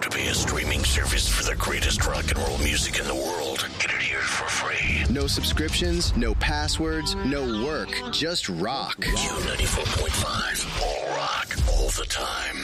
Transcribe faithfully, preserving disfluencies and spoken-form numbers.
to pay a streaming service for the greatest rock and roll music in the world. Get it here for free. No subscriptions, no passwords, no work, just rock. Q ninety-four point five. All rock, all the time.